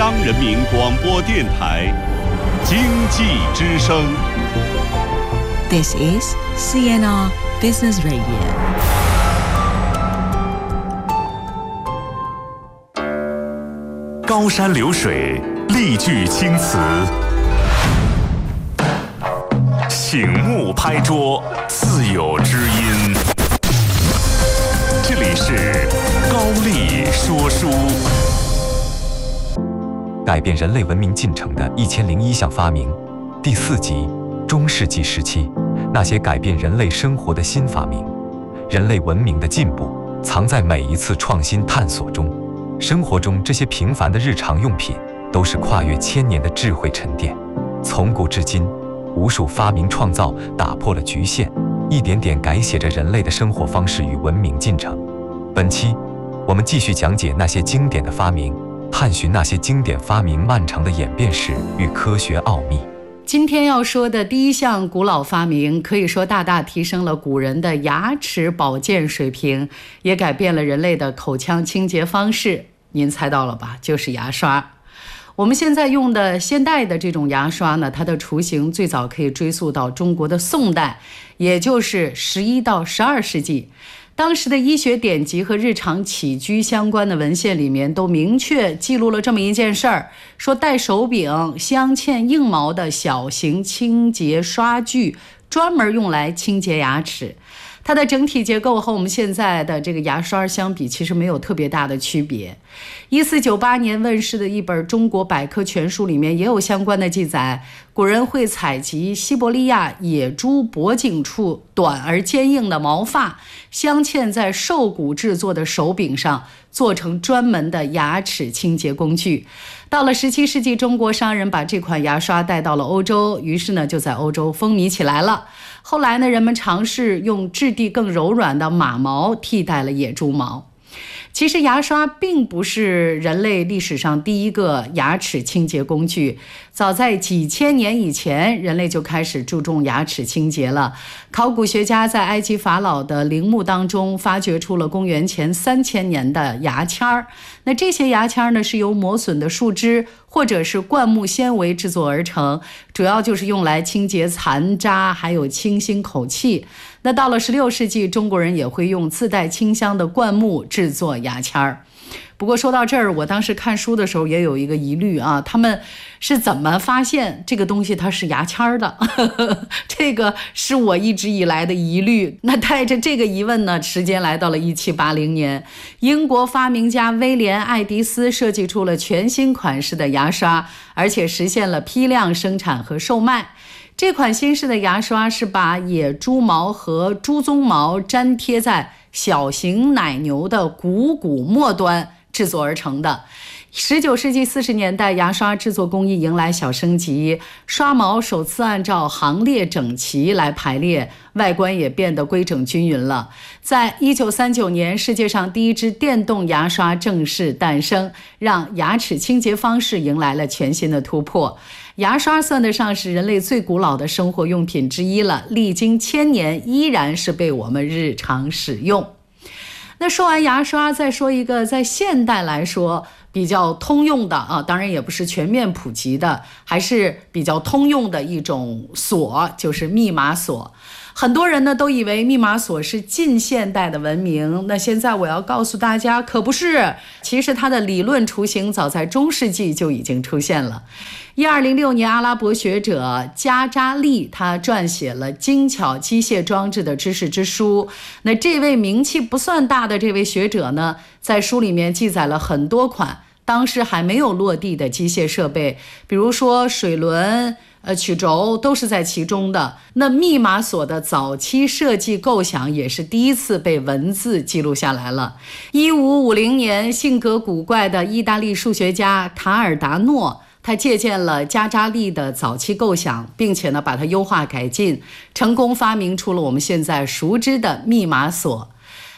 央人民广播电台经济之声。 This is CNR Business Radio. 高山流水，丽句青词，醒目拍桌，自有知音。这里是高丽说书。改变人类文明进程的1001项发明，第4集，中世纪时期，那些改变人类生活的新发明。人类文明的进步藏在每一次创新探索中。生活中这些平凡的日常用品，都是跨越千年的智慧沉淀。从古至今，无数发明创造打破了局限，一点点改写着人类的生活方式与文明进程。本期我们继续讲解那些经典的发明，探寻那些经典发明漫长的演变史与科学奥秘。 今天要说的第一项古老发明，可以说大大提升了古人的牙齿保健水平，也改变了人类的口腔清洁方式。您猜到了吧？就是牙刷。我们现在用的现代的这种牙刷呢，它的雏形最早可以追溯到中国的宋代，也就是11到12世纪。当时的医学典籍和日常起居相关的文献里面都明确记录了这么一件事儿，说带手柄、镶嵌硬毛的小型清洁刷具，专门用来清洁牙齿。它的整体结构和我们现在的这个牙刷相比，其实没有特别大的区别。1498年问世的一本《中国百科全书》里面也有相关的记载，古人会采集西伯利亚野猪脖颈处短而坚硬的毛发，镶嵌在兽骨制作的手柄上，做成专门的牙齿清洁工具。到了17世纪，中国商人把这款牙刷带到了欧洲，于是呢就在欧洲风靡起来了。后来呢，人们尝试用质地更柔软的马毛替代了野猪毛。其实牙刷并不是人类历史上第一个牙齿清洁工具，早在几千年以前，人类就开始注重牙齿清洁了。考古学家在埃及法老的陵墓当中发掘出了公元前3000年的牙签儿。那这些牙签呢，是由磨损的树枝或者是灌木纤维制作而成，主要就是用来清洁残渣，还有清新口气。那到了16世纪，中国人也会用自带清香的灌木制作牙签儿。不过说到这儿，我当时看书的时候也有一个疑虑啊，他们是怎么发现这个东西它是牙签儿的？这个是我一直以来的疑虑。那带着这个疑问呢，时间来到了1780年，英国发明家威廉·爱迪斯设计出了全新款式的牙刷，而且实现了批量生产和售卖。这款新式的牙刷是把野猪毛和猪鬃毛粘贴在小型奶牛的股骨末端制作而成的。19世纪40年代，牙刷制作工艺迎来小升级，刷毛首次按照行列整齐来排列，外观也变得规整均匀了。在1939年，世界上第一支电动牙刷正式诞生，让牙齿清洁方式迎来了全新的突破。牙刷算得上是人类最古老的生活用品之一了，历经1000年依然是被我们日常使用。那说完牙刷，再说一个在现代来说比较通用的啊，当然也不是全面普及的，还是比较通用的一种锁，就是密码锁。很多人呢都以为密码锁是近现代的文明，那现在我要告诉大家，可不是。其实它的理论雏形早在中世纪就已经出现了。1206年，阿拉伯学者加扎利他撰写了精巧机械装置的知识之书。那这位名气不算大的这位学者呢，在书里面记载了很多款当时还没有落地的机械设备，比如说水轮、曲轴都是在其中的。那密码锁的早期设计构想也是第一次被文字记录下来了。1550年，性格古怪的意大利数学家卡尔达诺，他借鉴了加扎利的早期构想，并且呢把它优化改进，成功发明出了我们现在熟知的密码锁。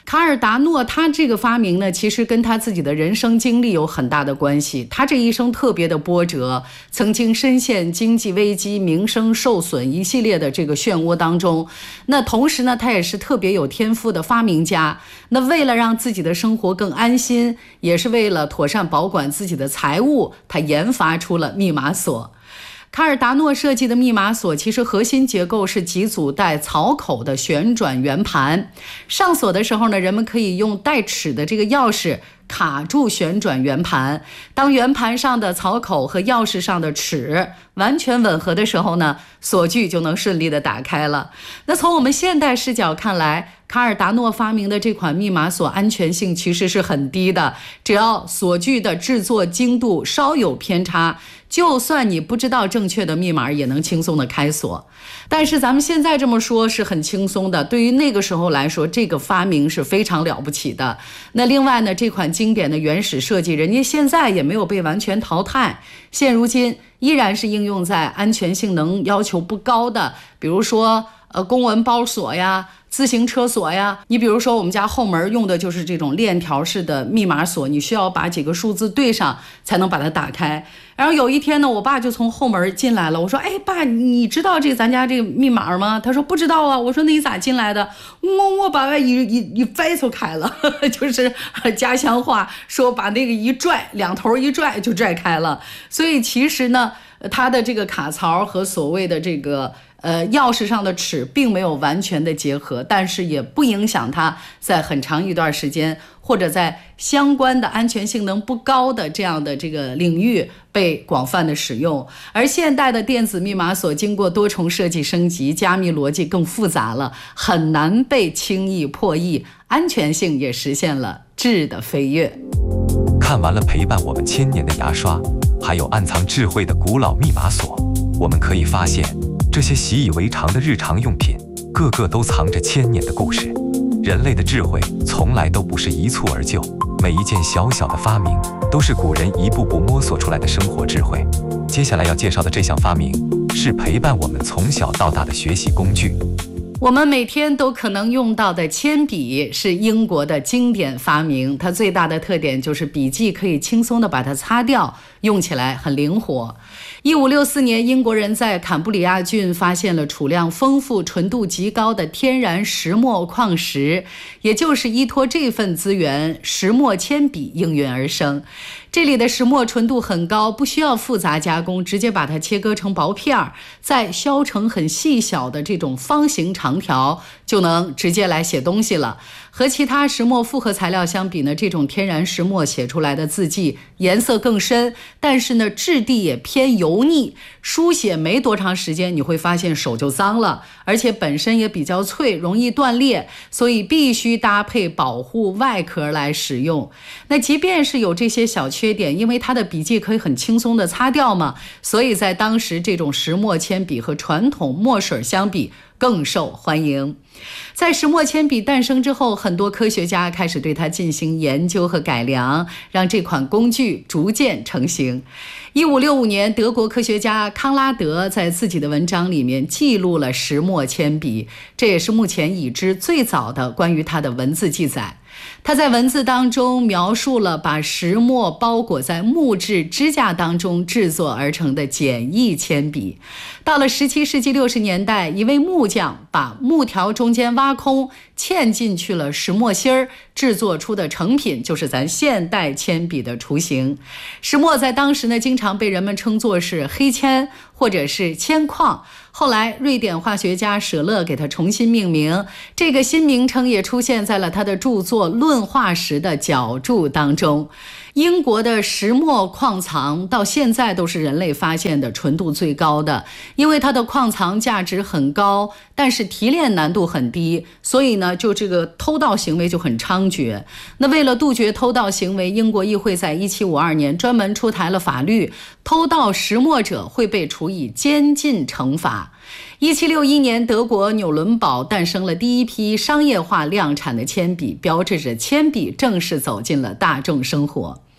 卡尔达诺他这个发明呢，其实跟他自己的人生经历有很大的关系。他这一生特别的波折，曾经深陷经济危机、名声受损一系列的这个漩涡当中。那同时呢，他也是特别有天赋的发明家。那为了让自己的生活更安心，也是为了妥善保管自己的财物，他研发出了密码锁。卡尔达诺设计的密码锁其实核心结构是几组带槽口的旋转圆盘，上锁的时候呢，人们可以用带齿的这个钥匙卡住旋转圆盘，当圆盘上的槽口和钥匙上的齿完全吻合的时候呢，锁具就能顺利的打开了。那从我们现代视角看来，卡尔达诺发明的这款密码锁安全性其实是很低的，只要锁具的制作精度稍有偏差，就算你不知道正确的密码也能轻松的开锁。但是咱们现在这么说是很轻松的，对于那个时候来说，这个发明是非常了不起的。那另外呢，这款经典的原始设计，人家现在也没有被完全淘汰，现如今依然是应用在安全性能要求不高的，比如说公文包锁呀、自行车锁呀。你比如说我们家后门用的就是这种链条式的密码锁，你需要把几个数字对上才能把它打开。然后有一天呢，我爸就从后门进来了，我说哎爸，你知道咱家这个密码吗？他说不知道啊。我说那你咋进来的？我把它一拽就开了，就是家乡话说把那个一拽，两头一拽就拽开了。所以其实呢，它的这个卡槽和所谓的这个钥匙上的齿并没有完全的结合，但是也不影响它在很长一段时间或者在相关的安全性能不高的这样的这个领域被广泛的使用。而现代的电子密码锁经过多重设计升级，加密逻辑更复杂了，很难被轻易破译，安全性也实现了质的飞跃。 看完了陪伴我们1000年的牙刷，还有暗藏智慧的古老密码锁，我们可以发现，这些习以为常的日常用品，个个都藏着1000年的故事。人类的智慧从来都不是一蹴而就，每一件小小的发明，都是古人一步步摸索出来的生活智慧。接下来要介绍的这项发明，是陪伴我们从小到大的学习工具。 我们每天都可能用到的铅笔是英国的经典发明，它最大的特点就是笔记可以轻松地把它擦掉，用起来很灵活。1564年，英国人在坎布里亚郡发现了储量丰富、纯度极高的天然石墨矿石，也就是依托这份资源，石墨铅笔应运而生。这里的石墨纯度很高，不需要复杂加工，直接把它切割成薄片，再削成很细小的这种方形长条，就能直接来写东西了。和其他石墨复合材料相比呢，这种天然石墨写出来的字迹颜色更深，但是呢质地也偏油腻，书写没多长时间你会发现手就脏了，而且本身也比较脆，容易断裂，所以必须搭配保护外壳来使用。那即便是有这些小缺点，因为它的笔记可以很轻松的擦掉嘛，所以在当时这种石墨铅笔和传统墨水相比更受欢迎。在石墨铅笔诞生之后，很多科学家开始对它进行研究和改良，让这款工具逐渐成型。1565年，德国科学家康拉德在自己的文章里面记录了石墨铅笔，这也是目前已知最早的关于它的文字记载。他在文字当中描述了把石墨包裹在木质支架当中制作而成的简易铅笔。到了17世纪60年代，一位木匠把木条中间挖空，嵌进去了石墨芯儿，制作出的成品就是咱现代铅笔的雏形。石墨在当时呢，经常被人们称作是黑铅或者是铅矿。后来瑞典化学家舍勒给它重新命名，这个新名称也出现在了他的著作《论化石》的脚注当中。英国的石墨矿藏到现在都是人类发现的纯度最高的，因为它的矿藏价值很高，但是提炼难度很低，所以呢，就这个偷盗行为就很猖獗。那为了杜绝偷盗行为，英国议会在1752年专门出台了法律，偷盗石墨者会被处以监禁惩罚。1761年，德国纽伦堡诞生了第一批商业化量产的铅笔，标志着铅笔正式走进了大众生活。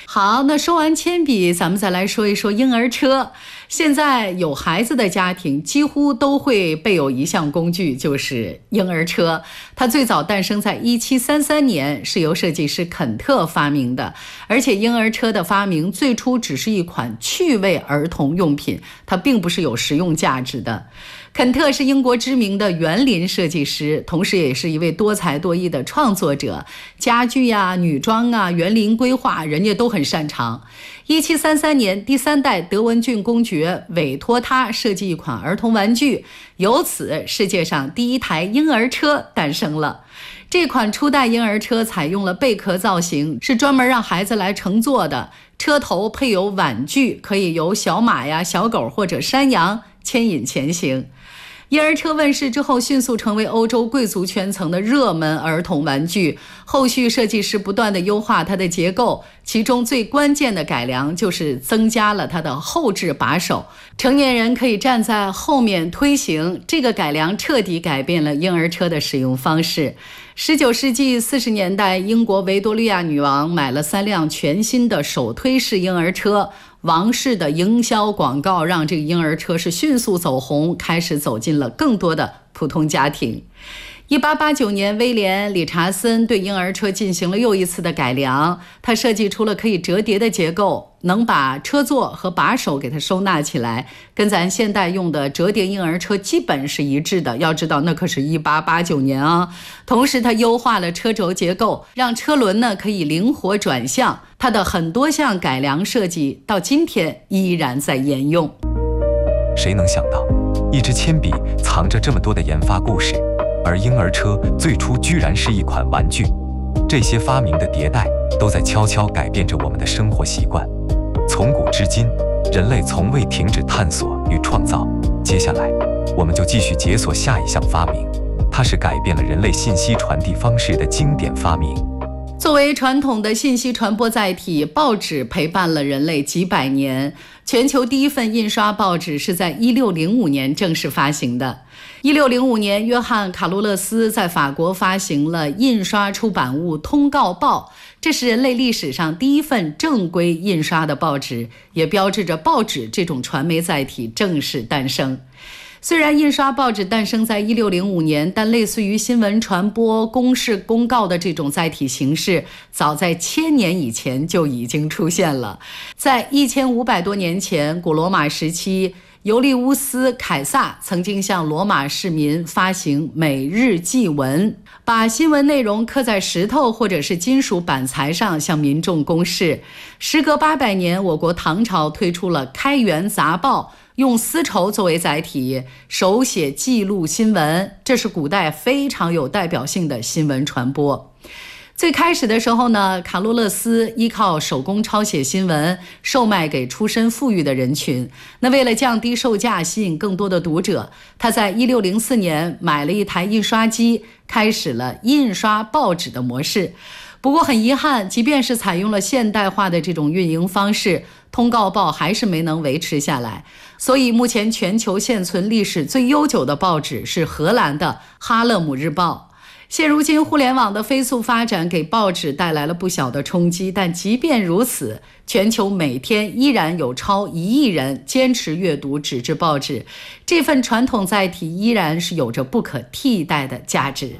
好，那说完铅笔，咱们再来说一说婴儿车。现在有孩子的家庭几乎都会备有一项工具，就是婴儿车。它最早诞生在1733年，是由设计师肯特发明的。而且婴儿车的发明最初只是一款趣味儿童用品，它并不是有实用价值的。肯特是英国知名的园林设计师，同时也是一位多才多艺的创作者，家具呀、女装啊、园林规划，人家都很擅长。1733年，第3代德文郡公爵委托他设计一款儿童玩具，由此世界上第一台婴儿车诞生了。这款初代婴儿车采用了贝壳造型，是专门让孩子来乘坐的。车头配有碗具，可以由小马呀、小狗或者山羊牵引前行。婴儿车问世之后，迅速成为欧洲贵族圈层的热门儿童玩具。后续设计师不断地优化它的结构，其中最关键的改良就是增加了它的后置把手，成年人可以站在后面推行。这个改良彻底改变了婴儿车的使用方式。19世纪40年代，英国维多利亚女王买了3辆全新的手推式婴儿车。王室的营销广告让这个婴儿车是迅速走红，开始走进了更多的普通家庭。1889年，威廉·理查森对婴儿车进行了又一次的改良，他设计出了可以折叠的结构，能把车座和把手给它收纳起来，跟咱现代用的折叠婴儿车基本是一致的。要知道那可是1889年啊。同时他优化了车轴结构，让车轮呢可以灵活转向。它的很多项改良设计到今天依然在沿用。 谁能想到一支铅笔藏着这么多的研发故事，而婴儿车最初居然是一款玩具。这些发明的迭代都在悄悄改变着我们的生活习惯。从古至今，人类从未停止探索与创造。接下来我们就继续解锁下一项发明，它是改变了人类信息传递方式的经典发明。 作为传统的信息传播载体，报纸陪伴了人类几百年。全球第一份印刷报纸是在1605年正式发行的。1605年，约翰·卡罗勒斯在法国发行了印刷出版物《通告报》，这是人类历史上第一份正规印刷的报纸，也标志着报纸这种传媒载体正式诞生。虽然印刷报纸诞生在1605年，但类似于新闻传播、公示、公告的这种载体形式，早在1000年以前就已经出现了。在1500多年前，古罗马时期，尤利乌斯·凯撒曾经向罗马市民发行每日祭文，把新闻内容刻在石头或者是金属板材上向民众公示。时隔800年，我国唐朝推出了《开元杂报》，用丝绸作为载体，手写记录新闻，这是古代非常有代表性的新闻传播。最开始的时候呢，卡洛勒斯依靠手工抄写新闻，售卖给出身富裕的人群。那为了降低售价，吸引更多的读者，他在1604年买了一台印刷机，开始了印刷报纸的模式。不过很遗憾，即便是采用了现代化的这种运营方式，通告报还是没能维持下来。所以目前全球现存历史最悠久的报纸是荷兰的哈勒姆日报。现如今互联网的飞速发展给报纸带来了不小的冲击，但即便如此，全球每天依然有超1亿人坚持阅读纸质报纸，这份传统载体依然是有着不可替代的价值。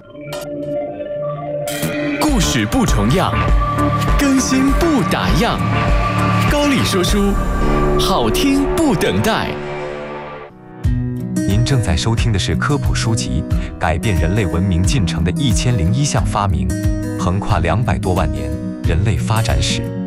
故事不重样，更新不打烊，高丽说书，好听不等待。 您正在收听的是科普书籍《改变人类文明进程的1001项发明》，横跨200多万年人类发展史。